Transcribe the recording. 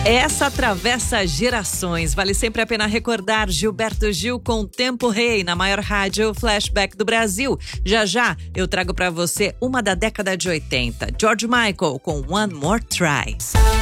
Essa atravessa gerações. Vale sempre a pena recordar Gilberto Gil com Tempo Rei na maior rádio flashback do Brasil. Já já eu trago pra você uma da década de 80. George Michael com One More Try.